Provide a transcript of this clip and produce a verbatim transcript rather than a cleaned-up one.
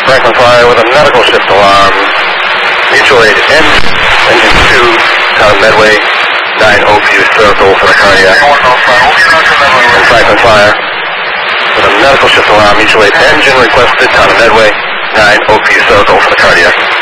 Franklin Fire with a medical shift alarm. Mutual aid engine, engine two, town of Medway, nine O P U circle for the cardiac. And Franklin Fire with a medical shift alarm. Mutual aid engine requested, town of Medway, nine O P U circle for the cardiac.